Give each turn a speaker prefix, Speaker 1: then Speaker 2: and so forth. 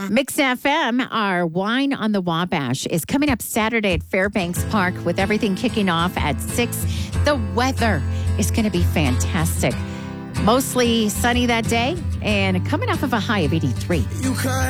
Speaker 1: Mix FM, our Wine on the Wabash, is coming up Saturday at Fairbanks Park with everything kicking off at 6. The weather is going to be fantastic. Mostly sunny that day and coming off of a high of 83.